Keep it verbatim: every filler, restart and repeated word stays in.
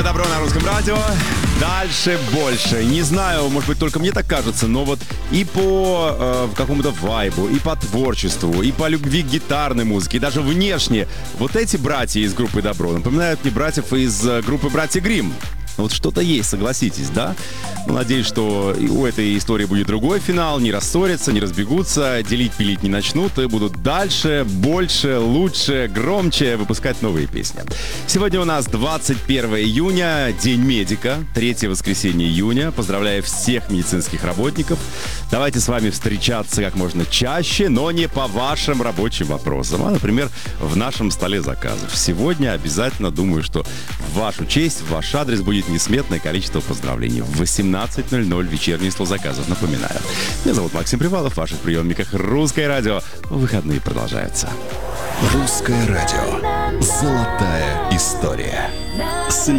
Группа «Добро» на Русском радио. Дальше больше. Не знаю, может быть, только мне так кажется, но вот и по э, какому-то вайбу, и по творчеству, и по любви к гитарной музыке, и даже внешне вот эти братья из группы «Добро» напоминают мне братьев из э, группы «Братья Гримм». Вот что-то есть, согласитесь, да? Ну, надеюсь, что у этой истории будет другой финал, не рассорятся, не разбегутся, делить-пилить не начнут и будут дальше, больше, лучше, громче выпускать новые песни. Сегодня у нас двадцать первое июня, День медика, третье воскресенье июня. Поздравляю всех медицинских работников. Давайте с вами встречаться как можно чаще, но не по вашим рабочим вопросам, а, например, в нашем столе заказов. Сегодня обязательно, думаю, что в вашу честь, в ваш адрес будет несметное количество поздравлений. В восемнадцать ноль ноль вечерний стол заказов, напоминаю. Меня зовут Максим Привалов, в ваших приемниках «Русское радио». Выходные продолжаются. «Русское радио». Золотая история. С